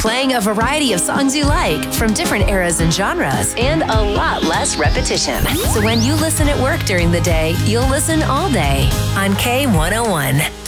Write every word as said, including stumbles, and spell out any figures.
playing a variety of songs you like from different eras and genres, and a lot less repetition. So when you listen at work during the day, you'll listen all day on K one oh one.